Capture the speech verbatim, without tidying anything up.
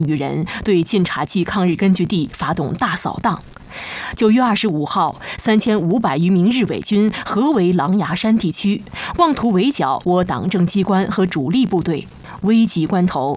余人对晋察冀抗日根据地发动大扫荡。九月二十五号，三千五百余名日伪军合围狼牙山地区，妄图围剿我党政机关和主力部队。危急关头，